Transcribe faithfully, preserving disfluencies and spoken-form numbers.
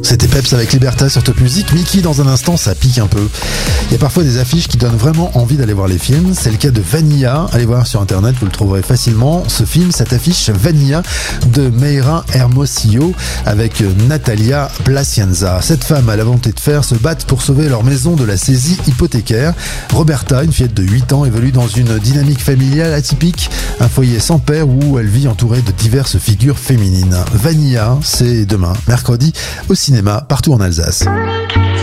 C'était Peps avec Liberta sur Top Music. Mickey, dans un instant, ça pique un peu. Il y a parfois des affiches qui donnent vraiment envie d'aller voir les films. C'est le cas de Vanilla. Allez voir sur internet, vous le trouverez facilement. Ce film, cette affiche Vanilla de Mayra Hermosillo avec Natalia Placienza. Cette femme a la volonté de faire se battre pour sauver leur maison de la saisie hypothécaire. Roberta, une fillette de huit ans, évolue dans une dynamique familiale atypique, un foyer sans père où elle vit entourée de diverses figures féminines. Vanilla, c'est demain, mercredi, au cinéma, partout en Alsace.